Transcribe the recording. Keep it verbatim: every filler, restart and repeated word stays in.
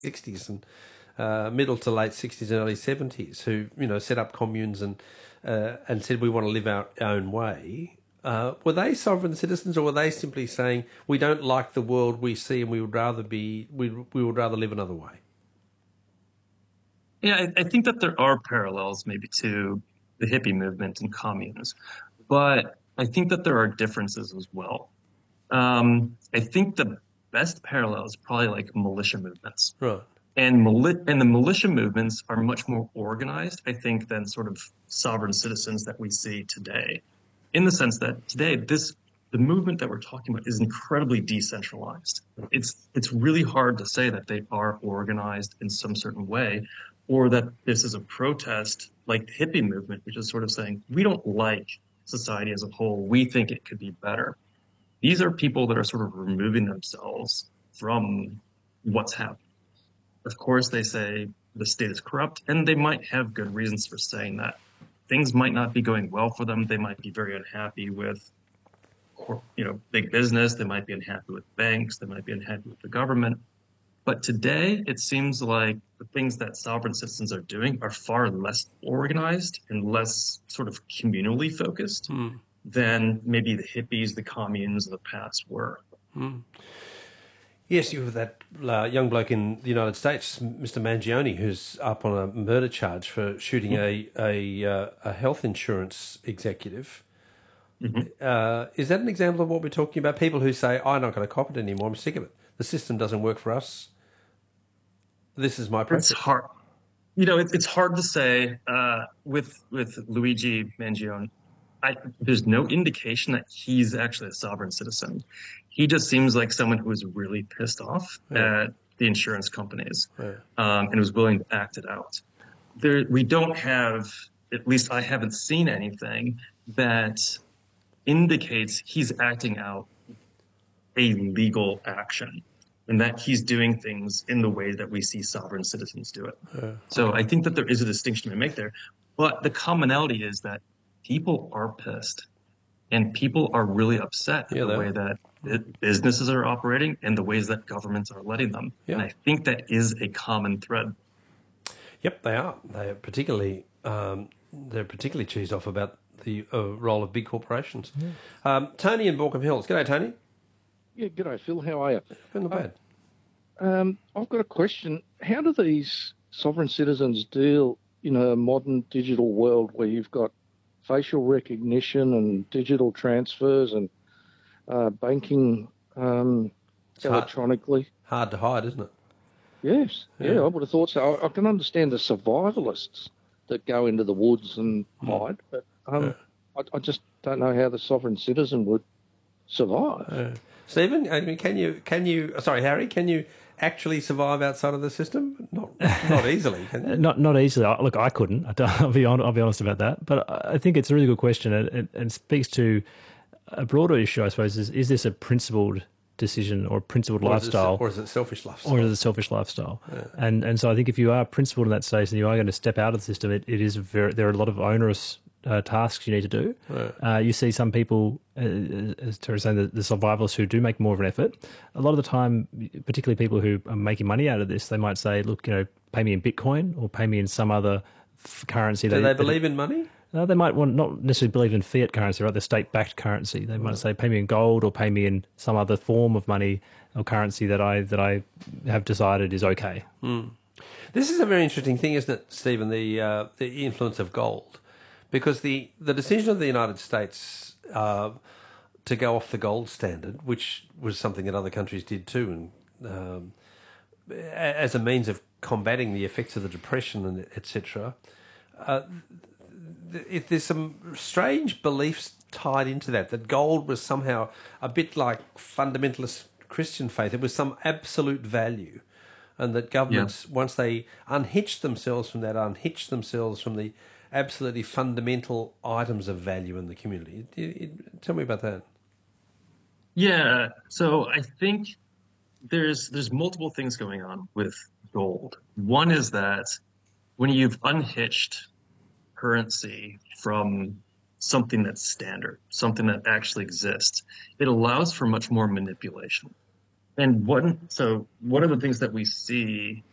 sixties and uh, middle to late sixties and early seventies who, you know, set up communes and uh, and said we want to live our own way. Uh, were they sovereign citizens, or were they simply saying we don't like the world we see and we would rather be we we would rather live another way? Yeah, I, I think that there are parallels maybe to the hippie movement and communes, but I think that there are differences as well. Um, I think the best parallel is probably like militia movements. Right. And, mili- and the militia movements are much more organized, I think, than sort of sovereign citizens that we see today. In the sense that today, this the movement that we're talking about is incredibly decentralized. It's it's really hard to say that they are organized in some certain way, or that this is a protest like the hippie movement, which is sort of saying we don't like society as a whole. We think it could be better. These are people that are sort of removing themselves from what's happening. Of course, they say the state is corrupt, and they might have good reasons for saying that. Things might not be going well for them. They might be very unhappy with, you know, big business. They might be unhappy with banks. They might be unhappy with the government. But today, it seems like the things that sovereign citizens are doing are far less organized and less sort of communally focused Hmm. than maybe the hippies, the communes of the past were. Hmm. Yes, you have that uh, young bloke in the United States, Mister Mangione, who's up on a murder charge for shooting a a, uh, a health insurance executive. Mm-hmm. Uh, is that an example of what we're talking about? People who say, "I'm not going to cop it anymore. I'm sick of it. The system doesn't work for us. This is my practice." It's hard, you know. It, it's hard to say uh, with with Luigi Mangione. I, there's no indication that he's actually a sovereign citizen. He just seems like someone who was really pissed off Yeah. at the insurance companies Yeah. um, and was willing to act it out. There, we don't have, at least I haven't seen anything that indicates he's acting out a legal action and that he's doing things in the way that we see sovereign citizens do it. Yeah. So I think that there is a distinction to make there. But the commonality is that people are pissed and people are really upset at Yeah, the they way are. that it, businesses are operating and the ways that governments are letting them. Yeah. And I think that is a common thread. Yep, they are. They are particularly um, they're particularly cheesed off about the uh, role of big corporations. Um, Tony in Borkham Hills. G'day, Tony. Yeah, g'day, Phil. How are you? Not bad. Um, I've got a question. How do these sovereign citizens deal in a modern digital world where you've got facial recognition and digital transfers and uh, banking um, It's hard, electronically? hard to hide, isn't it? Yes, yeah. Yeah. I would have thought so. I, I can understand the survivalists that go into the woods and hide, but um, Yeah. I, I just don't know how the sovereign citizen would survive. Uh, Stephen, I mean, can you can you? Sorry, Harry, can you actually survive outside of the system? Not not easily. Can you? Not not easily. I- Look, I couldn't. I don't- I'll be on, I'll be honest about that. But I I think it's a really good question, and, and, and speaks to a broader issue, I suppose. Is is this a principled decision or a principled Or is it- lifestyle, or is it selfish lifestyle? or is it a selfish lifestyle? And and so I think if you are principled in that space and you are going to step out of the system, it, it is very there are a lot of onerous uh, tasks you need to do. Uh, you see some people, uh, as Terry's saying, the, the survivalists who do make more of an effort. A lot of the time, particularly people who are making money out of this, they might say, "Look, you know, pay me in Bitcoin or pay me in some other f- currency." Do they believe in money? No, they might want not necessarily believe in fiat currency, right? The state-backed currency. They might say, "Pay me in gold, or pay me in some other form of money or currency that I that I have decided is okay." This is a very interesting thing, isn't it, Stephen? The uh, the influence of gold, because the the decision of the United States uh, to go off the gold standard, which was something that other countries did too, and um, a- as a means of combating the effects of the depression and et cetera. Uh, th- if there's some strange beliefs tied into that, that gold was somehow a bit like fundamentalist Christian faith. It was some absolute value. And that governments, once they unhitched themselves from that, unhitched themselves from the absolutely fundamental items of value in the community. It- it- tell me about that. Yeah, so I think there's there's multiple things going on with gold. One is that when you've unhitched currency from something that's standard, something that actually exists, it allows for much more manipulation. And one, so one of the things that we see